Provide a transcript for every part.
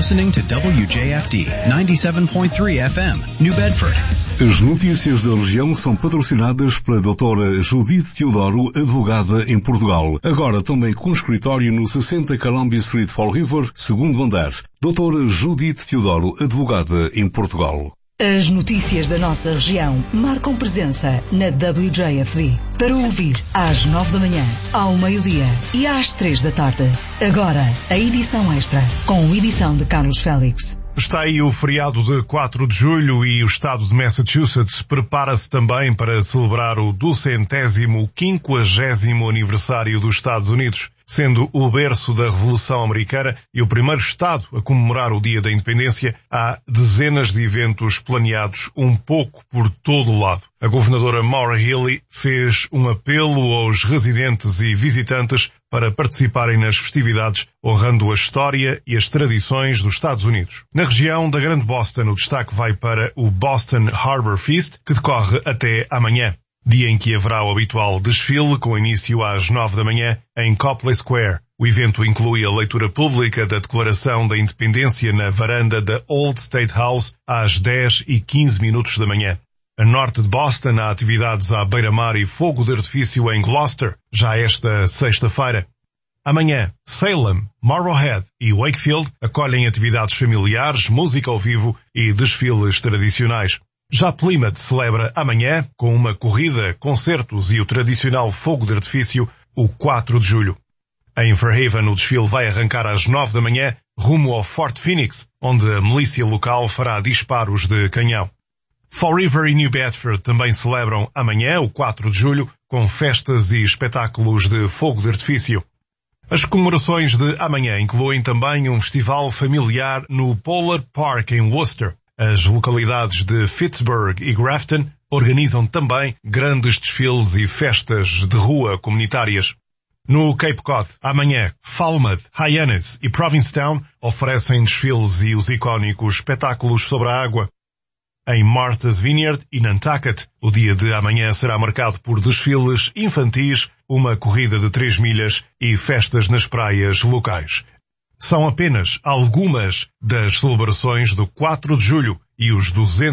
listening to WJFD 97.3 FM, New Bedford. As notícias da região são patrocinadas pela doutora Judith Teodoro, advogada em Portugal. Agora também com escritório no 60 Columbia Street, Fall River, segundo andar. Doutora Judith Teodoro, advogada em Portugal. As notícias da nossa região marcam presença na WJFD. Para ouvir às 9 da manhã, ao meio-dia e às 3 da tarde. Agora, a edição extra, com edição de Carlos Félix. Está aí o feriado de 4 de julho e o estado de Massachusetts prepara-se também para celebrar o 250º aniversário dos Estados Unidos, sendo o berço da Revolução Americana e o primeiro estado a comemorar o Dia da Independência. Há dezenas de eventos planeados um pouco por todo o lado. A governadora Maura Healey fez um apelo aos residentes e visitantes para participarem nas festividades, honrando a história e as tradições dos Estados Unidos. Na região da Grande Boston, o destaque vai para o Boston Harbor Feast, que decorre até amanhã, dia em que haverá o habitual desfile, com início às 9 da manhã em Copley Square. O evento inclui a leitura pública da Declaração da Independência na varanda da Old State House às 10h15 da manhã. A norte de Boston há atividades à beira-mar e fogo de artifício em Gloucester, já esta sexta-feira. Amanhã, Salem, Marblehead e Wakefield acolhem atividades familiares, música ao vivo e desfiles tradicionais. Já Plymouth celebra amanhã, com uma corrida, concertos e o tradicional fogo de artifício, o 4 de julho. Em Fairhaven, o desfile vai arrancar às 9 da manhã, rumo ao Fort Phoenix, onde a milícia local fará disparos de canhão. Fall River e New Bedford também celebram amanhã, o 4 de julho, com festas e espetáculos de fogo de artifício. As comemorações de amanhã incluem também um festival familiar no Polar Park em Worcester. As localidades de Pittsburgh e Grafton organizam também grandes desfiles e festas de rua comunitárias. No Cape Cod, amanhã, Falmouth, Hyannis e Provincetown oferecem desfiles e os icónicos espetáculos sobre a água. Em Martha's Vineyard e Nantucket, o dia de amanhã será marcado por desfiles infantis, uma corrida de 3 milhas e festas nas praias locais. São apenas algumas das celebrações do 4 de julho e os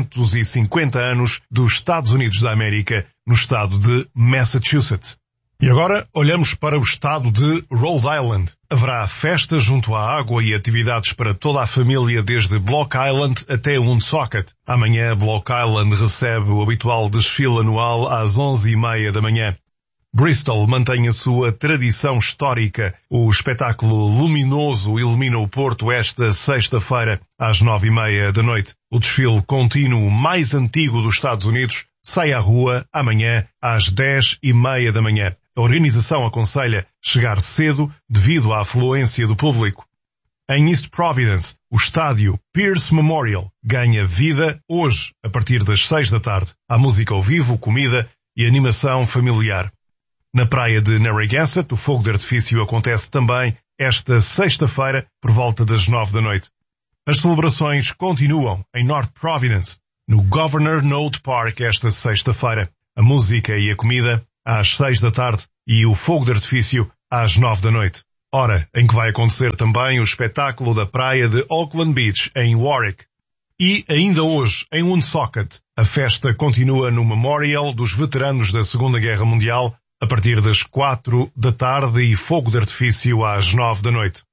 250 anos dos Estados Unidos da América no estado de Massachusetts. E agora olhamos para o estado de Rhode Island. Haverá festas junto à água e atividades para toda a família desde Block Island até Woonsocket. Amanhã Block Island recebe o habitual desfile anual às 11h30 da manhã. Bristol mantém a sua tradição histórica. O espetáculo luminoso ilumina o Porto esta sexta-feira às 9h30 da noite. O desfile contínuo mais antigo dos Estados Unidos sai à rua amanhã às 10h30 da manhã. A organização aconselha chegar cedo devido à afluência do público. Em East Providence, o estádio Pierce Memorial ganha vida hoje, a partir das 6 da tarde. Há música ao vivo, comida e animação familiar. Na praia de Narragansett, o fogo de artifício acontece também esta sexta-feira, por volta das 9 da noite. As celebrações continuam em North Providence, no Governor Note Park esta sexta-feira. A música e a comida às 6 da tarde e o fogo de artifício às 9 da noite. Hora em que vai acontecer também o espetáculo da praia de Oakland Beach, em Warwick. E ainda hoje, em Woonsocket, a festa continua no Memorial dos Veteranos da Segunda Guerra Mundial, a partir das 4 da tarde e fogo de artifício às 9 da noite.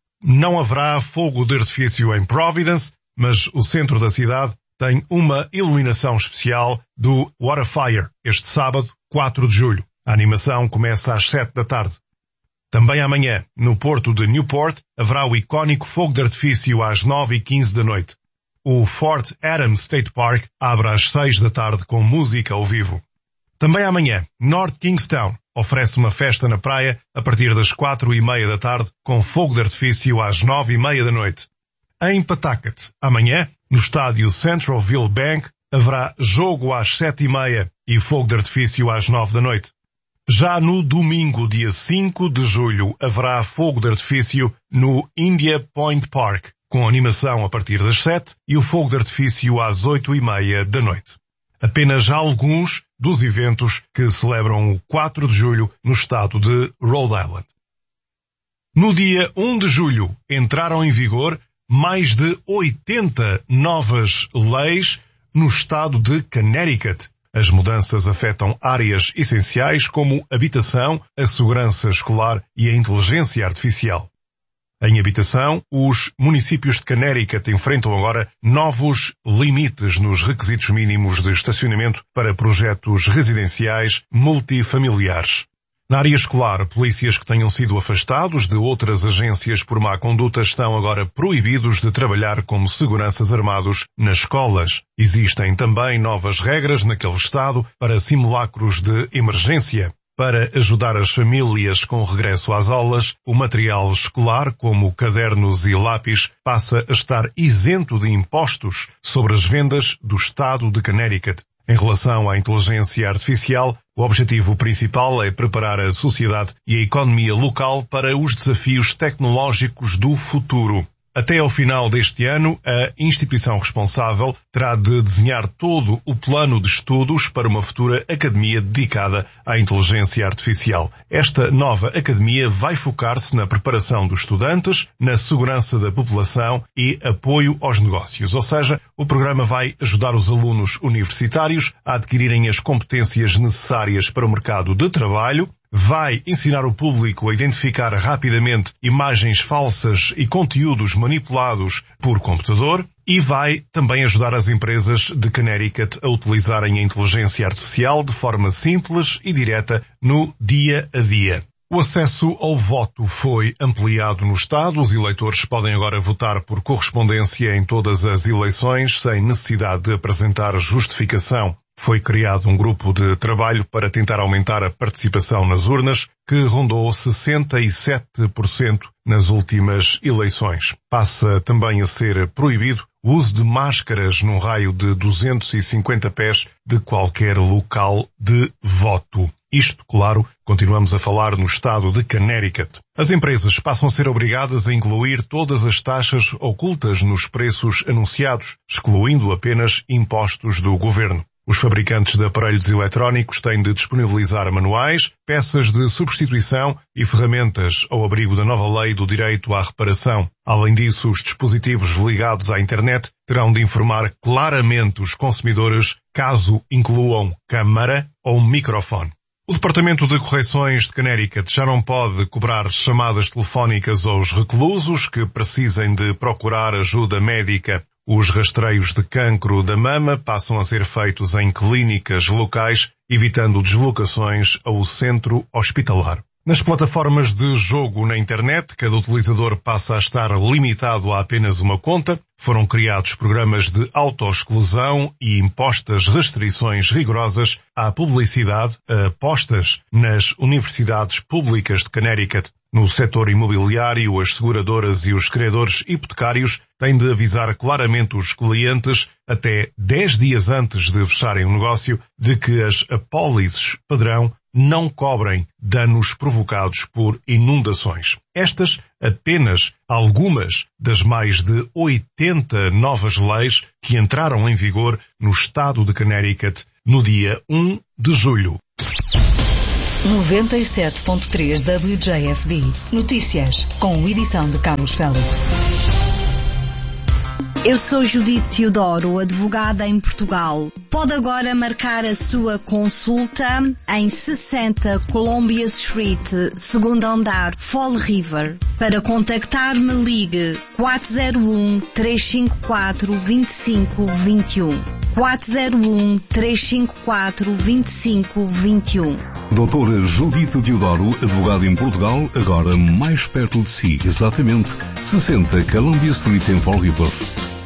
Não haverá fogo de artifício em Providence, mas o centro da cidade tem uma iluminação especial do What a Fire, este sábado, 4 de julho. A animação começa às 7 da tarde. Também amanhã, no porto de Newport, haverá o icónico fogo de artifício às 9h15 da noite. O Fort Adams State Park abre às 6 da tarde com música ao vivo. Também amanhã, North Kingstown oferece uma festa na praia a partir das 4h30 da tarde com fogo de artifício às 9h30 da noite. Em Pawtucket, amanhã, no estádio Centralville Bank, haverá jogo às 7h30 e fogo de artifício às 9 da noite. Já no domingo, dia 5 de julho, haverá fogo de artifício no India Point Park, com animação a partir das 7 e o fogo de artifício às 8h30 da noite. Apenas alguns dos eventos que celebram o 4 de julho no estado de Rhode Island. No dia 1 de julho entraram em vigor mais de 80 novas leis no estado de Connecticut. As mudanças afetam áreas essenciais como habitação, a segurança escolar e a inteligência artificial. Em habitação, os municípios de Connecticut enfrentam agora novos limites nos requisitos mínimos de estacionamento para projetos residenciais multifamiliares. Na área escolar, polícias que tenham sido afastados de outras agências por má conduta estão agora proibidos de trabalhar como seguranças armados nas escolas. Existem também novas regras naquele estado para simulacros de emergência. Para ajudar as famílias com o regresso às aulas, o material escolar, como cadernos e lápis, passa a estar isento de impostos sobre as vendas do estado de Connecticut. Em relação à inteligência artificial, o objetivo principal é preparar a sociedade e a economia local para os desafios tecnológicos do futuro. Até ao final deste ano, a instituição responsável terá de desenhar todo o plano de estudos para uma futura academia dedicada à inteligência artificial. Esta nova academia vai focar-se na preparação dos estudantes, na segurança da população e apoio aos negócios. Ou seja, o programa vai ajudar os alunos universitários a adquirirem as competências necessárias para o mercado de trabalho, vai ensinar o público a identificar rapidamente imagens falsas e conteúdos manipulados por computador e vai também ajudar as empresas de Connecticut a utilizarem a inteligência artificial de forma simples e direta no dia a dia. O acesso ao voto foi ampliado no estado. Os eleitores podem agora votar por correspondência em todas as eleições sem necessidade de apresentar justificação. Foi criado um grupo de trabalho para tentar aumentar a participação nas urnas, que rondou 67% nas últimas eleições. Passa também a ser proibido o uso de máscaras num raio de 250 pés de qualquer local de voto. Isto, claro, continuamos a falar no estado de Connecticut. As empresas passam a ser obrigadas a incluir todas as taxas ocultas nos preços anunciados, excluindo apenas impostos do governo. Os fabricantes de aparelhos eletrónicos têm de disponibilizar manuais, peças de substituição e ferramentas ao abrigo da nova lei do direito à reparação. Além disso, os dispositivos ligados à internet terão de informar claramente os consumidores caso incluam câmara ou microfone. O Departamento de Correições de Connecticut já não pode cobrar chamadas telefónicas aos reclusos que precisem de procurar ajuda médica. Os rastreios de cancro da mama passam a ser feitos em clínicas locais, evitando deslocações ao centro hospitalar. Nas plataformas de jogo na internet, cada utilizador passa a estar limitado a apenas uma conta. Foram criados programas de autoexclusão e impostas restrições rigorosas à publicidade a apostas nas universidades públicas de Connecticut. No setor imobiliário, as seguradoras e os credores hipotecários têm de avisar claramente os clientes, até 10 dias antes de fecharem o negócio, de que as apólices padrão não cobrem danos provocados por inundações. Estas apenas algumas das mais de 80 novas leis que entraram em vigor no estado de Connecticut no dia 1 de julho. 97.3 WJFD. Notícias, com edição de Carlos Félix. Eu sou Judite Teodoro, advogada em Portugal. Pode agora marcar a sua consulta em 60 Columbia Street, segundo andar, Fall River. Para contactar-me, ligue 401-354-2521. 401-354-2521. Doutora Judite Teodoro, advogada em Portugal, agora mais perto de si, exatamente 60 Columbia Street em Fall River.